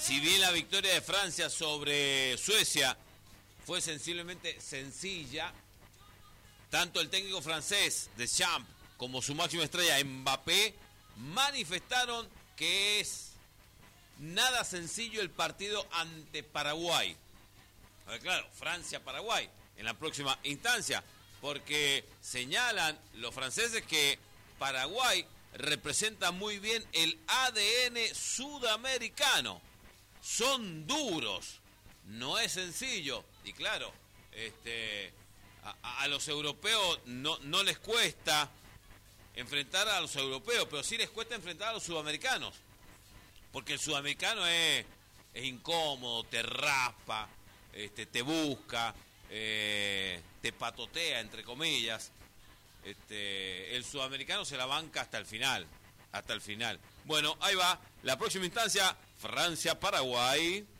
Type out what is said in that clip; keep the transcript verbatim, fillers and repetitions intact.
Si bien la victoria de Francia sobre Suecia fue sensiblemente sencilla, tanto el técnico francés Deschamps como su máxima estrella Mbappé manifestaron que es nada sencillo el partido ante Paraguay. A ver, claro, Francia-Paraguay en la próxima instancia, porque señalan los franceses que Paraguay representa muy bien el A D N sudamericano. Son duros, no es sencillo. Y claro, este, a, a los europeos no, no les cuesta enfrentar a los europeos, pero sí les cuesta enfrentar a los sudamericanos. Porque el sudamericano es, es incómodo, te raspa, este, te busca, eh, te patotea, entre comillas. Este, el sudamericano se la banca hasta el final, hasta el final. Bueno, ahí va, la próxima instancia, Francia-Paraguay.